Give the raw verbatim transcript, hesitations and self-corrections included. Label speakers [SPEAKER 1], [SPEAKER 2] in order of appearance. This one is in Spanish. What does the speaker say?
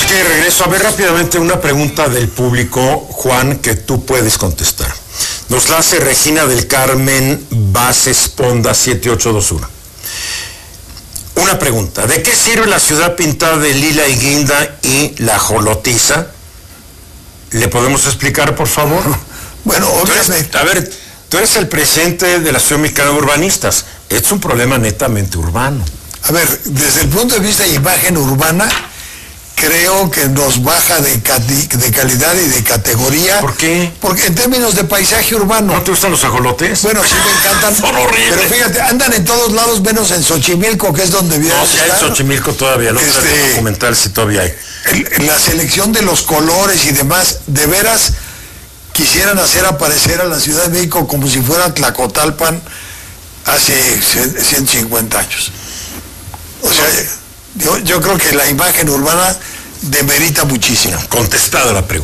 [SPEAKER 1] que regreso. A ver, rápidamente una pregunta del público, Juan, que tú puedes contestar. Nos la hace Regina del Carmen Bases Ponda siete ocho dos uno. Una pregunta, ¿de qué sirve la ciudad pintada de lila y guinda y la jolotiza? ¿Le podemos explicar, por favor?
[SPEAKER 2] Bueno, obviamente.
[SPEAKER 1] A ver, tú eres el presidente de la Asociación Mexicana de Urbanistas. Es un problema netamente urbano.
[SPEAKER 2] A ver, desde el punto de vista de imagen urbana, creo que nos baja de, de calidad y de categoría.
[SPEAKER 1] ¿Por qué?
[SPEAKER 2] Porque en términos de paisaje urbano.
[SPEAKER 1] ¿No te gustan los ajolotes?
[SPEAKER 2] Bueno, sí me encantan.
[SPEAKER 1] Son horribles.
[SPEAKER 2] Pero fíjate, andan en todos lados, menos en Xochimilco, que es donde viene.
[SPEAKER 1] No, si hay Xochimilco todavía, no
[SPEAKER 2] este,
[SPEAKER 1] sé documental si todavía hay.
[SPEAKER 2] El, la selección de los colores y demás, de veras quisieran hacer aparecer a la Ciudad de México como si fuera Tlacotalpan hace ciento cincuenta años. O sea, yo, yo creo que la imagen urbana demerita muchísimo.
[SPEAKER 1] Contestada la pregunta.